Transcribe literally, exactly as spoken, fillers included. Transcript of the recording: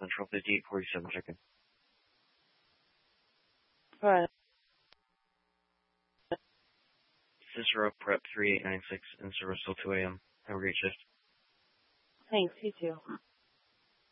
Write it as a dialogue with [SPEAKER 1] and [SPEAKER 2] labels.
[SPEAKER 1] Central, fifty-eight forty-seven, check-in.
[SPEAKER 2] Right.
[SPEAKER 1] Cicero Prep three eight nine six in service till two a.m. Have a great shift.
[SPEAKER 2] Thanks, you too.